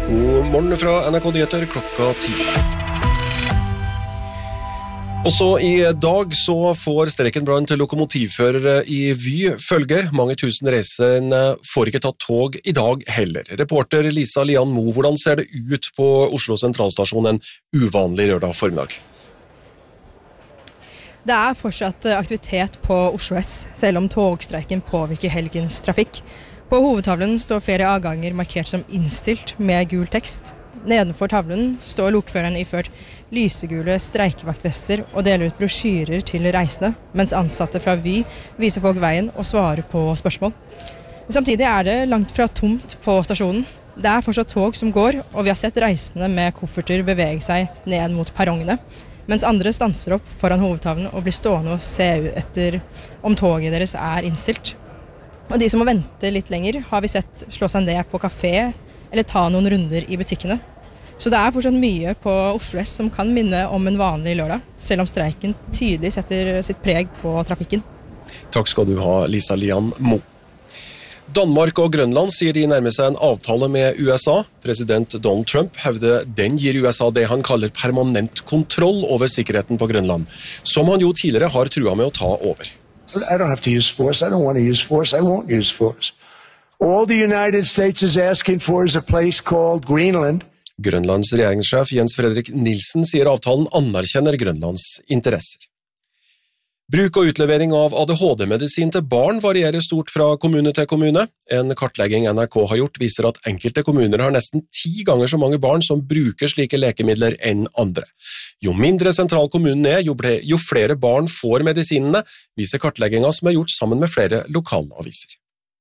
God morgen fra NRK Nyheter klokka 10. Også i dag så får streiken blant lokomotivførere i Vy følger. Mange tusen reisende får ikke tatt tog i dag heller. Reporter Lisa Lian Mo, hvordan ser det ut på Oslo sentralstasjon en uvanlig lørdag formiddag? Det fortsatt aktivitet på Oslo S, selv om togstreiken påvirker helgens trafikk. På hovedtavlen står flere avganger markert som innstilt med gul tekst. Nedenfor tavlen står lokføreren iført lysegule streikevaktvester og deler ut brosjyrer til reisende, mens ansatte fra Vy viser folk veien og svarer på spørsmål. Samtidig det langt fra tomt på stasjonen. Det fortsatt tog som går, og vi har sett reisende med kofferter bevege seg ned mot perrongene, mens andre stanser opp foran hovedtavlen og blir stående og se etter om toget deres innstilt. Og de som må vente litt lenger har vi sett slå seg ned på kafé eller ta noen runder i butikkene. Så det fortsatt mye på Oslo S som kan minne om en vanlig lørdag, selv om streiken tydelig setter sitt preg på trafikken. Takk skal du ha, Lisa Lian Mo. Danmark og Grønland sier de nærmer seg en avtale med USA. President Donald Trump hevder den gir USA det han kaller permanent kontroll over sikkerheten på Grønland, som han jo tidligere har trua med å ta over. I don't have to use force. I don't want to use force. I won't use force. All the United States is asking for is a place called Greenland. Grønlands regjeringssjef Jens Frederik Nielsen sier avtalen anerkjenner Grønlands interesser. Bruk og utlevering av ADHD-medisin til barn varierer stort fra kommune til kommune. En kartlegging NRK har gjort viser at enkelte kommuner har nesten 10 ganger så mange barn som bruker slike lekemidler enn andre. Jo mindre sentral kommunen jo flere barn får medisinene, viser kartleggingen som gjort sammen med flere lokalaviser.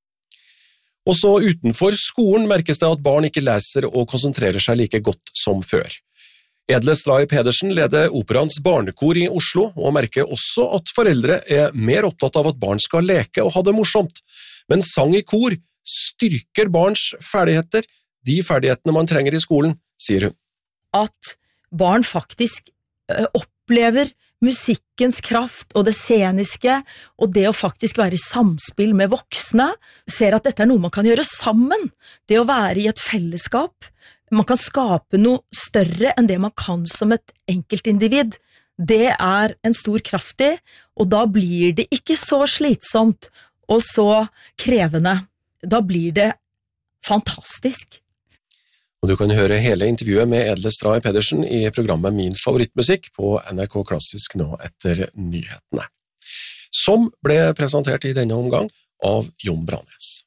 Også utenfor skolen merkes det at barn ikke leser og konsentrerer seg like godt som før. Edle Stray Pedersen leder Operaens barnekor i Oslo, og merker også at foreldre mer opptatt av at barn skal leke og ha det morsomt. Men sang i kor styrker barns ferdigheter, de ferdighetene man trenger i skolen, sier hun. At barn faktisk opplever musikkens kraft og det sceniske, og det å faktisk være i samspill med voksne, ser at dette noe man kan gjøre sammen. Det å være i et fellesskap, man kan skape noe større enn det man kan som et enkeltindivid. Det en stor kraft i, og da blir det ikke så slitsomt og så krevende. Da blir det fantastisk. Og du kan høre hele intervjuet med Edle Stray Pedersen i programmet Min favorittmusikk på NRK Klassisk nå etter nyhetene. Som ble presentert i denne omgang av Jon Branes.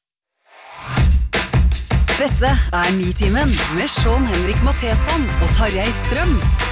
Dette Nitimen med Sean Henrik Matheson og Tarjei Strøm.